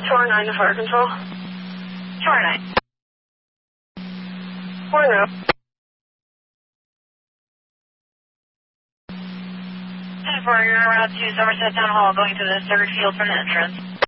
Tower 9 to fire control. Tower 9. Point up. 10-4, you're on route to Somerset Town Hall, going to the third field from the entrance.